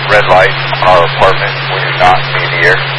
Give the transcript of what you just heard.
red light on our apartment when you're not near the air.